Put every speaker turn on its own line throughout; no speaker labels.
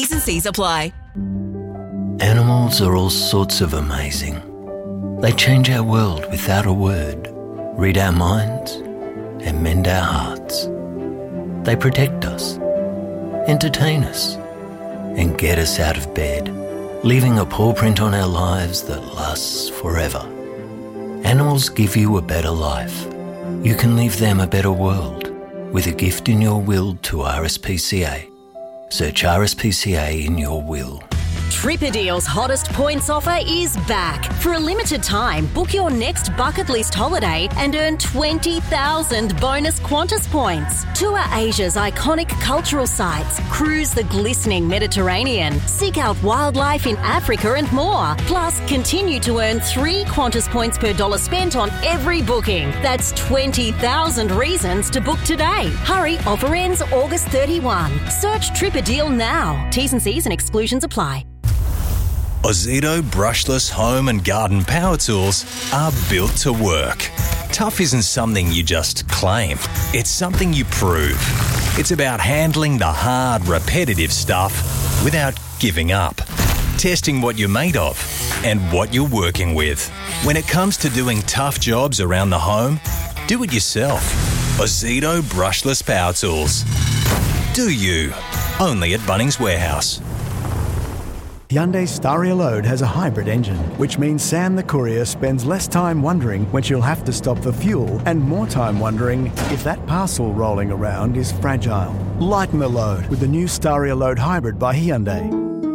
T's and C's apply.
Animals are all sorts of amazing. They change our world without a word, read our minds, and mend our hearts. They protect us, entertain us, and get us out of bed, leaving a paw print on our lives that lasts forever. Animals give you a better life. You can leave them a better world with a gift in your will to RSPCA. Search RSPCA in your will.
Tripadeal's hottest points offer is back. For a limited time, book your next bucket list holiday and earn 20,000 bonus Qantas points. Tour Asia's iconic cultural sites, cruise the glistening Mediterranean, seek out wildlife in Africa and more. Plus, continue to earn 3 Qantas points per dollar spent on every booking. That's 20,000 reasons to book today. Hurry, offer ends August 31. Search Tripadeal now. T's and C's and exclusions apply.
Ozito brushless home and garden power tools are built to work. Tough isn't something you just claim. It's something you prove. It's about handling the hard, repetitive stuff without giving up. Testing what you're made of and what you're working with. When it comes to doing tough jobs around the home, do it yourself. Ozito brushless power tools. Do you? Only at Bunnings Warehouse.
Hyundai Staria Load has a hybrid engine, which means Sam the courier spends less time wondering when she'll have to stop for fuel and more time wondering if that parcel rolling around is fragile. Lighten the load with the new Staria Load Hybrid by Hyundai.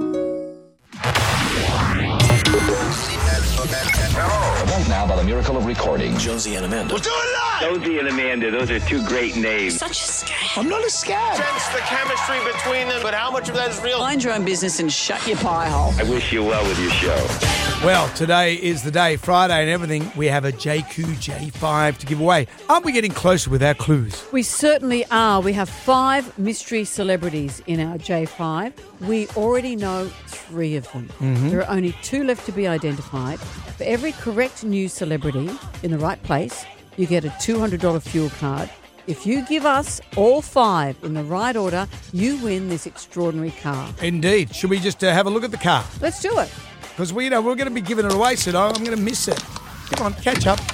Right now, by the miracle of recording,
Jonesy and Amanda.
We'll do it live!
Jonesy and Amanda, those are 2 great names.
Such a scam.
I'm not a scam. Sense the chemistry between them, but how much of that is real?
Mind your own business and shut your pie hole.
I wish you well with your show.
Well, today is the day, Friday and everything. We have a JQ J5 to give away. Aren't we getting closer with our clues?
We certainly are. We have 5 mystery celebrities in our J5. We already know 3 of them.
Mm-hmm.
There are only 2 left to be identified. For every correct new celebrity in the right place, you get a $200 fuel card. If you give us all 5 in the right order, you win this extraordinary car.
Indeed. Should we just have a look at the car?
Let's do it.
Because we're going to be giving it away, so I'm going to miss it. Come on, catch up.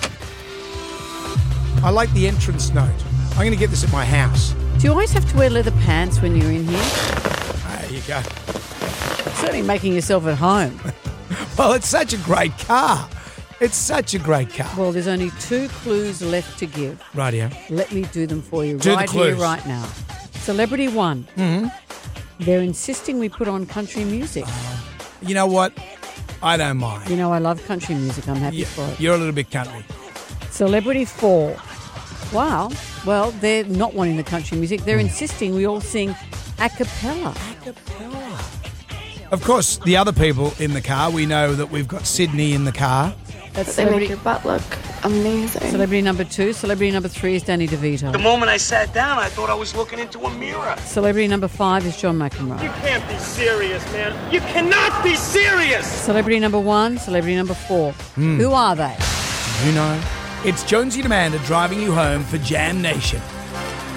I like the entrance note. I'm going to get this at my house.
Do you always have to wear leather pants when you're in here?
There you go.
Certainly making yourself at home.
Well, it's such a great car. It's such a great car.
Well, there's only 2 clues left to give.
Rightio.
Let me do them for you
Do
right
the clues.
here, right now. Celebrity 1.
Mm-hmm.
They're insisting we put on country music.
You know what? I don't mind.
You know, I love country music. I'm happy for it.
You're a little bit country.
Celebrity 4. Wow. Well, they're not wanting the country music. They're insisting we all sing a cappella.
Of course, the other people in the car, we know that we've got Sydney in the car.
That's
they make your butt look amazing.
Celebrity number 2. Celebrity number 3 is Danny DeVito.
The moment I sat down, I thought I was looking into a mirror.
Celebrity number 5 is John McEnroe.
You can't be serious, man. You cannot be serious!
Celebrity number 1, celebrity number 4. Who are they?
You know, it's Jonesy and Amanda driving you home for Jam Nation.